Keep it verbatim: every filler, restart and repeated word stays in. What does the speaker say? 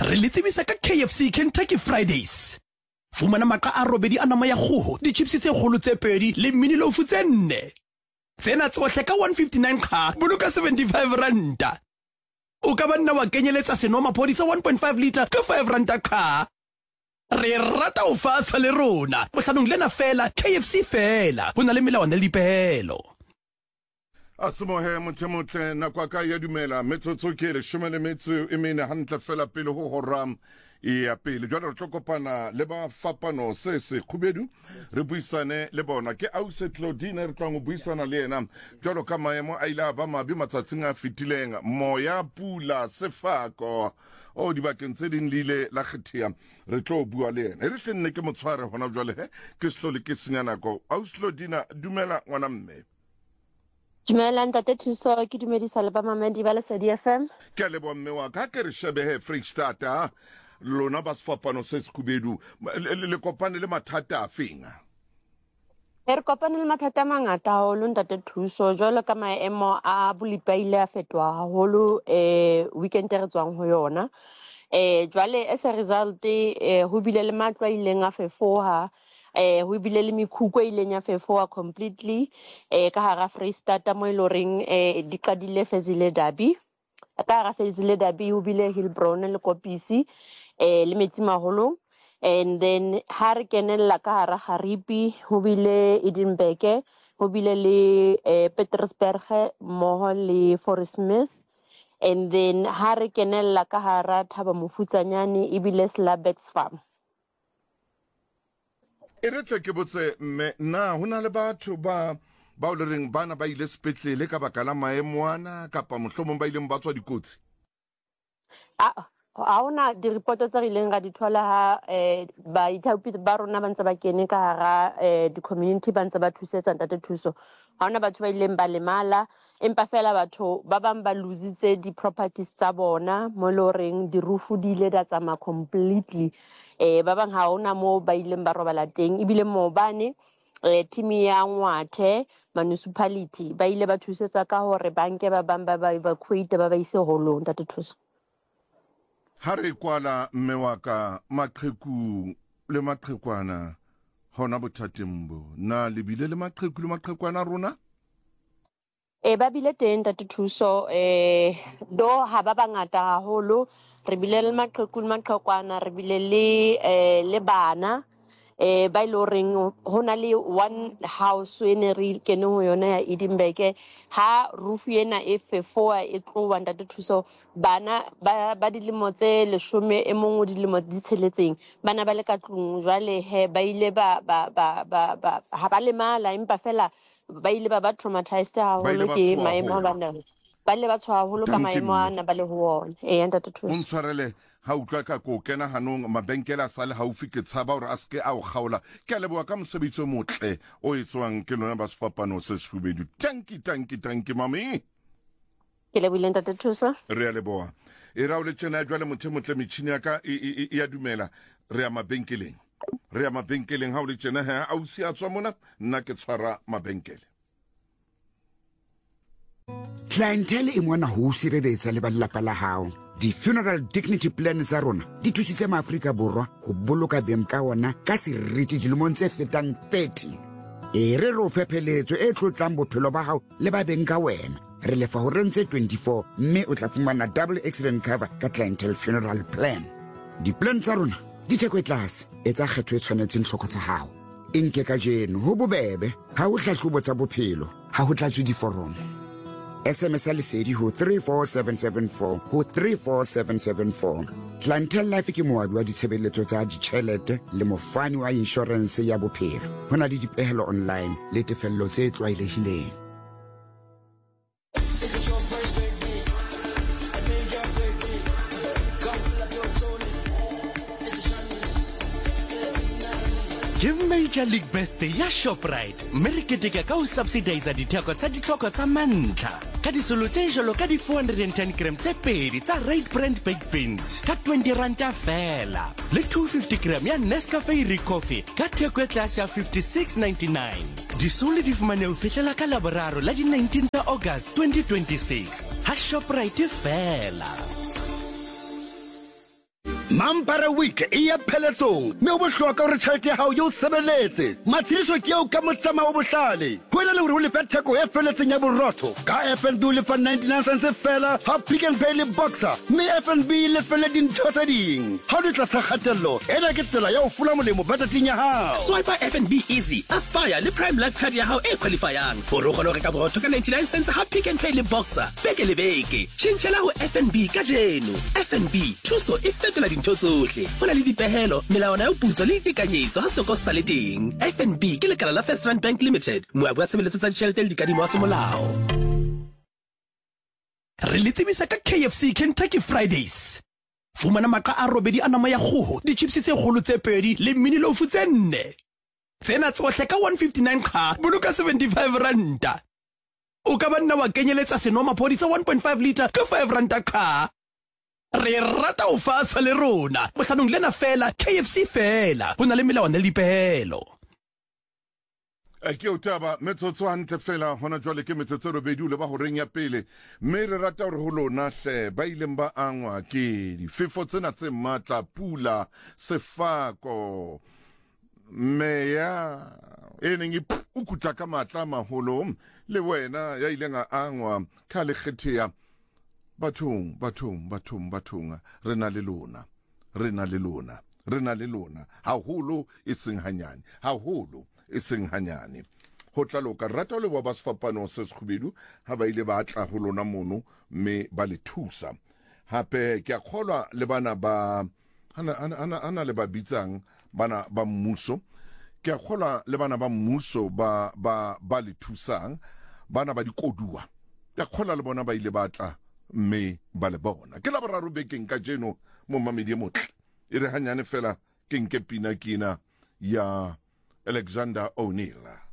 Re le tsebisa ka K F C Kentucky Fridays. Fumana maqa a robedi a nama ya kgoho, di-chips tse kgolo tse pedi le mini loaf tse nne. Tsena tsohle ka one fifty-nine kha, boloka seventy-five ranta. O ka banna wa kenyeletsa senomaphodi sa one point five litre ka five ranta kha. Re rata o fasa le rona. Bohlanong lena fela, K F C fela. Ho na le melawana le dipehelo. Asimohe mothemotle na kwa ka ya dumela metsotso ke le shumele metso e mene hantle fela pele ho horam e ya pele jwale re tlokopana le ba fapano se se khubedu re buisane le bona ke Ause Claudine re tla go buisana le yena jwalo ka maemo a ila ba mabi matsatsing a fitileng moya pula sefako o di bakeng tse ding lile la khethia re tlo bua le yena re hlenne ke motshware hona jwale he ke slole ke senyana ko Ause Claudine dumela ngwana mme. Dumela ntate Thuso ke dumedisa le ba mamedi ba Lesedi F M. Ke a leboha mme wa ka ke re shebe he Freestata lona ba sefapano se se khubedu le kopane le mathata a fenga. Re kopane le mathata a mangata haholo ntate Thuso jwalo ka maemo a bolipaile a fetoha haholo eh weekend re tswang ho yona. Eh jwale as a result eh ho bile le matlo a ileng a fefoha. Eh ho bile le mikhukwe ileng ya fefoa completely eh ka hara Freestata mo iloreng eh di qadile Fezile Derby ka hara Fezile Derby ho bile Hillbrown le Kopisi eh le metsi maholo and then ha re kenella ka hara Haripi ho bile Edinburgh ho bile le eh Petersburg moho le Forest Smith and then ha re kenella ka hara Thaba Mofutsanyane e bile Slabex Farm. E re tle ke botse mme na hona le batho ba ba o le reng bana ba ile sepetlele ka baka la maemo ana kapa mohlomong ba ileng ba tswa dikotsi? Ah ha ona di report tse re ileng ga di thola ha eh ba ithaopi ba rona ba ntse ba kene ka hara eh di community ba ntse ba thusetsa ntate Thuso. Ha ona batho ba ileng ba lemala empa fela batho ba bang ba lositse di properties tsa bona mo loreng di roof di ile da tsama completely. Eh ba bang ha ona mo ba ileng ba robala teng ebile mo bane eh team ya Ngwathe municipality ba ile ba thusetsa ka hore banke ba bang ba ba evacuate ba ba ise holong ntate Thuso. Ha re kwala mme wa ka maqheku le maqhekwana hona bothateng bo na le bile le maqheku le maqhekwana rona? Eh ba bile teng ntate Thuso eh do ha ba bangata haholo re bile le maqheku le maqhekwana re bile le eh le bana eh ba ile reng hona le one house ene re kene ho yona ya Edinburgh ha roof ena e fefoa e tlowa ntate Thuso bana ba ba dilemo tse leshome e mongwe dilemo di tsheletseng bana ba le ka tlung jwale he ba ile ba ba ba ba ha ba le mala empa fela ba ile ba ba traumatized haholo ke maemo bana ba le ba tshwa haholo ka maemo ana ba le ho ona eh ntate Thuso o ntshwarele ha utlwa ka ko kena hanong mabenkela sa le haufi ke tshaba hore a ske a o kgaola ke a leboha ka mosebetsi o motle o etswang ke lona ba sefapano se sefubedu tanki tanki tanki mami ke lebohile ntate Thuso re a leboha e ra o le tsena jwale motho motle metšhini ya ka e ya dumela re ya mabenkeleng re ya mabenkeleng ha o le tsena ha Ausi a tswa mona nna ke tshwara mabenkele. Clientele e mona ho sireletsa le ba lelapa la hao. Di-funeral dignity plan tsa rona di thusitse maAfrika Borwa ho boloka beng ka ona ka seriti dilemong tse fetang thirty. E re ro fepheletso e tlotlang bophelo ba hao le ba beng ka wena. Re lefa ho rentse twenty-four mme o tla fumana double accident cover ka clientele funeral plan. Di-plan tsa rona di theko e tlase e tsa kgetho e tshwanetseng hloko tsa hao. Inke ka jeno ho bobebe ha ho hlahlobo tsa bophelo ha ho tlatswe diforomo. S M S Lesedi ho three four seven seven four ho three four seven seven four. Clientele Life ke moabi wa ditshebeletso tsa ditjhelete le mofani wa insurance ya bophelo. Hona le dipehelo online le tefello tse tlwaelehileng. Ke Major League Birthday ya Shoprite mme re keteka ka ho subsidize ditheko tsa ditlhoko tsa mantlha ka disolo tse jalo ka di four hundred ten grams tse pedi tsa Red Brand Baked Beans ka twenty ranta fela le two hundred fifty grams ya Nescafe Re Coffee ka theko e tlase ya fifty-six ninety-nine. Disolo di fumane ho fihlela ka laboraro la di nineteenth August twenty twenty-six ha Shoprite fela. Mampara week e ya pheletsong mme o bohlokwa hore tjhelete ya hao yo sebeletse matshidiso ke eo ka motsama o bohlale ho ena le hore o lefa theko e feletseng ya borotho ka F N B o lefa ninety-nine cents fela ha Pick n Pay le Boxer mme F N B le fele dintho tse ding ha o le tlasa kgatello ena ke tsela ya ho fula molemo budgeting ya hao. Swipe F N B Easy Aspire le Prime Life Card ya hao e qualifyang hore o kgone ho reka borotho ka ninety-nine cents ha Pick n Pay le Boxer beke le beke. Tjhentjhela ho F N B ka jeno. F N B thuso e fetola dintho tsohle ho na le dipehelo melawana ya putso le ditekanyetso ha stoko sa le teng. F N B ke lekala la First Rand Bank Limited moabi wa tshebeletso tsa ditjhelete le dikadimo wa semolao. Re le tsebisa ka K F C Kentucky Fridays. Fumana maqa a robedi a nama ya kgoho di-chips tse kgolo tse pedi le mini loaf tse nne. Tsena tsohle ka one fifty-nine kha boloka seventy-five ranta. O ka banna wa kenyeletsa senomaphodi tsa one point five litre ka five ranta kha. Re rata o fa le rona bohlanong lena fela K F C fela ho na le melawana le dipehelo. Ke o taba metsotso hantle fela hona jwale ke metsotso robedi o le ba ho reng ya pele mme re rata hore ho lona hle ba ileng ba angwa ke difefo tsena tse matla pula sefako meya eneng o kutla ka matla maholo le wena ya ileng a angwa ka le kgethea bathong bathong bathong bathong re na le lona re na le lona re na le lona haholo e seng hanyane haholo e seng hanyane ho tla loka rata le ba sefapano se sekhubedu ha ba ile ba tla ho lona mono me ba le thusa hape ke a kgolwa le bana ba ana ana ana le ba bitsang bana ba mmuso ke a kgolwa le bana ba mmuso ba ba ba le thusang bana ba dikodua ke a kgolwa le bona ba ile ba tla me ba le bona ke la boraro bekeng ka jeno mo mamedi motle e re hanyane fela ke nke pina kina ya Alexander O'Neil.